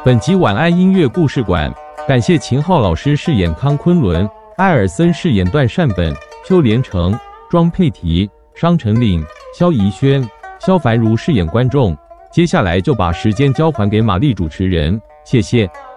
本集晚安音乐故事馆，感谢秦昊老师饰演康昆仑，艾尔森饰演段善本，邱连成、庄佩缇、商成岭、萧怡轩、萧凡如饰演观众。接下来就把时间交还给玛丽主持人，谢谢。